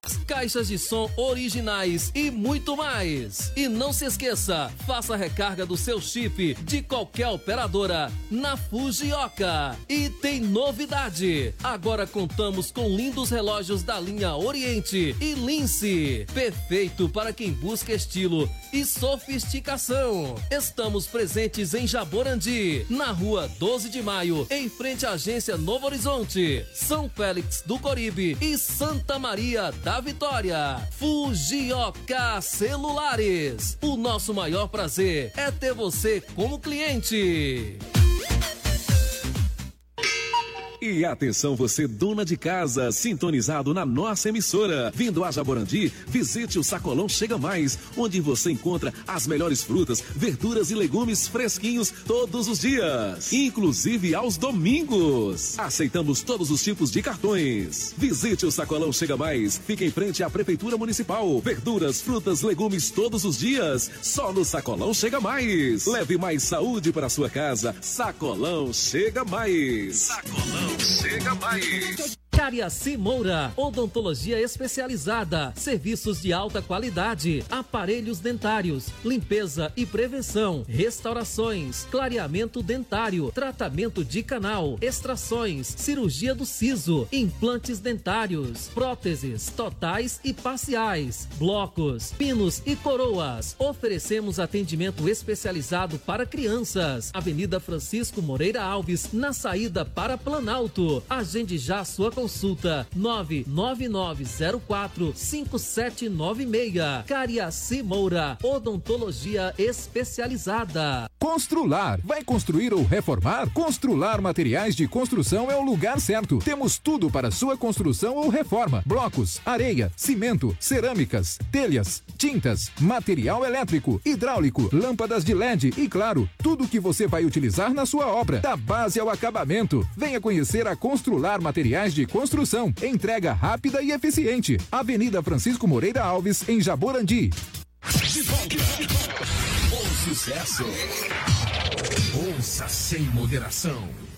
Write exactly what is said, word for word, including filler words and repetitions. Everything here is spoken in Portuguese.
Felix, caixas de som originais e muito mais. E não se esqueça, faça a recarga do seu chip de qualquer operadora na Fujioka. E tem novidade, agora contamos com lindos relógios da linha Oriente e Lince, perfeito para quem busca estilo e sofisticação. Estamos presentes em Jaborandi, na rua doze de maio, em frente à agência Novo Horizonte, São Félix do Coribe e Santa Maria da Vitória. Fujioka Celulares, o nosso maior prazer é ter você como cliente. E atenção você, dona de casa, sintonizado na nossa emissora. Vindo a Jaborandi, visite o Sacolão Chega Mais, onde você encontra as melhores frutas, verduras e legumes fresquinhos todos os dias, inclusive aos domingos. Aceitamos todos os tipos de cartões. Visite o Sacolão Chega Mais, fica em frente à Prefeitura Municipal. Verduras, frutas, legumes todos os dias, só no Sacolão Chega Mais. Leve mais saúde para a sua casa. Sacolão Chega Mais. Sacolão Chega Mais. Cariaci Moura, odontologia especializada, serviços de alta qualidade, aparelhos dentários, limpeza e prevenção, restaurações, clareamento dentário, tratamento de canal, extrações, cirurgia do siso, implantes dentários, próteses totais e parciais, blocos, pinos e coroas. Oferecemos atendimento especializado para crianças. Avenida Francisco Moreira Alves, na saída para Planalto. Agende já sua consulta. Consulta nove nove nove zero quatro cinco sete nove seis. Cariaci Moura, odontologia especializada. Constrular. Vai construir ou reformar? Constrular Materiais de Construção é o lugar certo. Temos tudo para sua construção ou reforma. Blocos, areia, cimento, cerâmicas, telhas, tintas, material elétrico, hidráulico, lâmpadas de L E D e, claro, tudo que você vai utilizar na sua obra, da base ao acabamento. Venha conhecer a Constrular Materiais de Construção. Entrega rápida e eficiente. Avenida Francisco Moreira Alves, em Jaborandi. De volta. Bom sucesso. Ouça sem moderação.